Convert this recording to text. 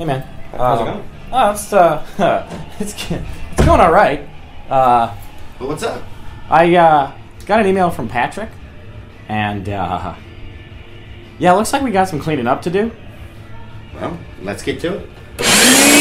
Hey, man. How's it going? It's going all right. Well, what's up? I got an email from Patrick, and yeah, it looks like we got some cleaning up to do. Well, let's get to it.